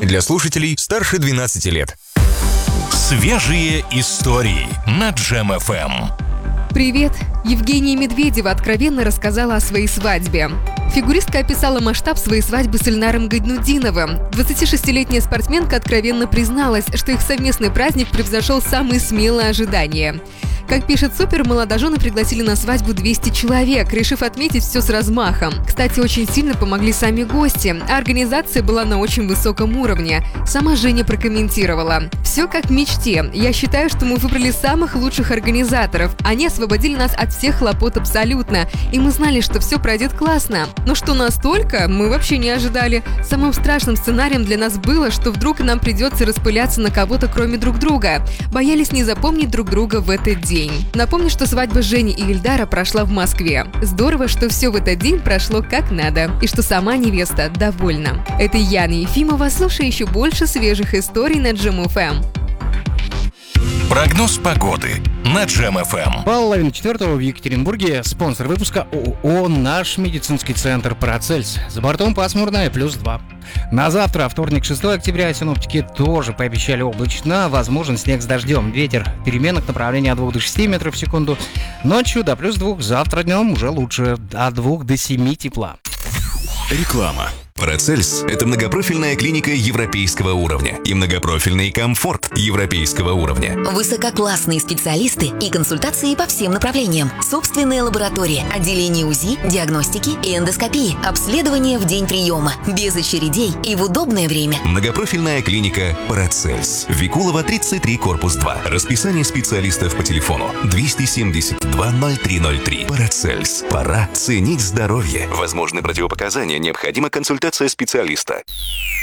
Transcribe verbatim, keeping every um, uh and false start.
для слушателей старше двенадцати лет. Свежие истории на Джем эф эм. Привет! Евгения Медведева откровенно рассказала о своей свадьбе. Фигуристка описала масштаб своей свадьбы с Ильнаром Гайнутдиновым. двадцатишестилетняя спортсменка откровенно призналась, что их совместный праздник превзошел самые смелые ожидания. Как пишет Супер, молодожены пригласили на свадьбу двести человек, решив отметить все с размахом. Кстати, очень сильно помогли сами гости, а организация была на очень высоком уровне. Сама Женя прокомментировала: «Все как в мечте. Я считаю, что мы выбрали самых лучших организаторов. Они освободили нас от всех хлопот абсолютно. И мы знали, что все пройдет классно. Но что настолько, мы вообще не ожидали. Самым страшным сценарием для нас было, что вдруг нам придется распыляться на кого-то кроме друг друга. Боялись не запомнить друг друга в этот день». Напомню, что свадьба Жени и Ильдара прошла в Москве. Здорово, что все в этот день прошло как надо, и что сама невеста довольна. Это Яна Ефимова. Слушай еще больше свежих историй на Джем эф эм. Прогноз погоды на Джем эф эм. Половина четвертого в Екатеринбурге. Спонсор выпуска ООО «Наш медицинский центр Парацельс». За бортом пасмурно, плюс два. На завтра, вторник, шестого октября, синоптики тоже пообещали облачно, возможен снег с дождем. Ветер переменных направлений от двух до шести метров в секунду. Ночью до плюс двух, завтра днем уже лучше, от двух до семи тепла. Реклама. Парацельс – это многопрофильная клиника европейского уровня и многопрофильный комфорт европейского уровня. Высококлассные специалисты и консультации по всем направлениям. Собственная лаборатория, отделение УЗИ, диагностики и эндоскопии. Обследование в день приема, без очередей и в удобное время. Многопрофильная клиника Парацельс. Викулова, тридцать три, корпус два. Расписание специалистов по телефону двести семьдесят два ноль три ноль три. Парацельс. Пора ценить здоровье. Возможны противопоказания, необходима консультация специалиста.